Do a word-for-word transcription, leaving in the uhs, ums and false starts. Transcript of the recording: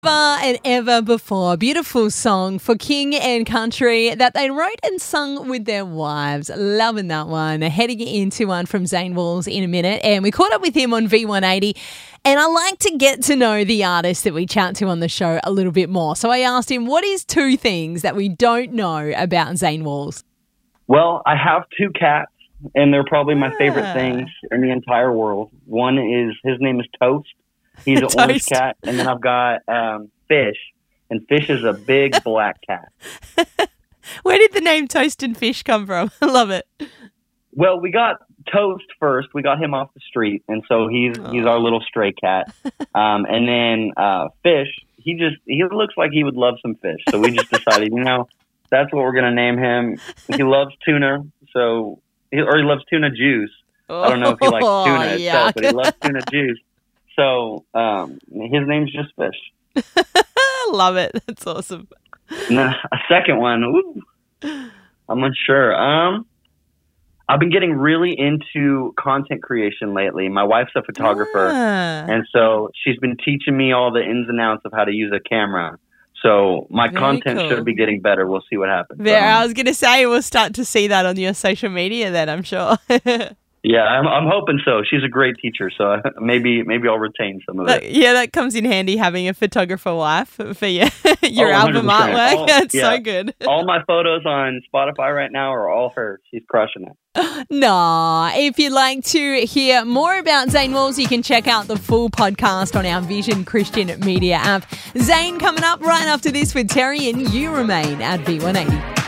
Ever and Ever Before. Beautiful song for King and Country that they wrote and sung with their wives. Loving that one. Heading into one from Zane Walls in a minute. And we caught up with him on V one eighty. And I like to get to know the artist that we chat to on the show a little bit more. So I asked him, what is two things that we don't know about Zane Walls? Well, I have two cats, and they're probably my Ah. favorite things in the entire world. One is, his name is Toast. He's an Toast. orange cat. And then I've got um, Fish, and Fish is a big black cat. Where did the name Toast and Fish come from? I love it. Well, we got Toast first. We got him off the street, and so he's Oh. he's our little stray cat. Um, and then uh, Fish, he just he looks like he would love some fish. So we just decided, you know, that's what we're gonna name him. He loves tuna, so or he loves tuna juice. I don't know if he likes Oh, tuna itself, yuck. but he loves tuna juice. So um, his name's just Fish. I love it. That's awesome. And then a second one, ooh, I'm unsure. Um, I've been getting really into content creation lately. My wife's a photographer, Ah. and so she's been teaching me all the ins and outs of how to use a camera. So my Very content cool. should be getting better. We'll see what happens. There, Um, I was going to say we'll start to see that on your social media then, I'm sure. yeah, I'm, I'm hoping so. She's a great teacher, so maybe maybe I'll retain some of That- it. yeah, that comes in handy having a photographer wife for your, your Oh, album one hundred percent. artwork. All- That's yeah. so good. All my photos on Spotify right now are all her. She's crushing it. Nah, if you'd like to hear more about Zane Walls, you can check out the full podcast on our Vision Christian Media app. Zane coming up right after this with Terry, and you remain at V one eighty.